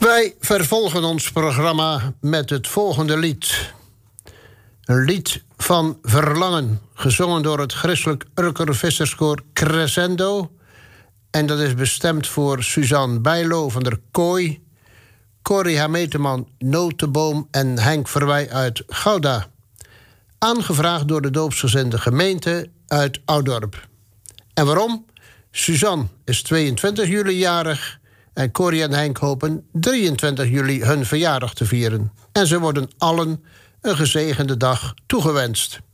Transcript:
Wij vervolgen ons programma met het volgende lied. Een lied van verlangen, gezongen door het Christelijk Urker Visserskoor Crescendo. En dat is bestemd voor Suzanne Bijlo van der Kooi, Corrie Hameteman Notenboom en Henk Verwij uit Gouda. Aangevraagd door de doopsgezinde gemeente uit Oudorp. En waarom? Suzanne is 22 juli jarig en Corrie en Henk hopen 23 juli hun verjaardag te vieren. En ze worden allen een gezegende dag toegewenst.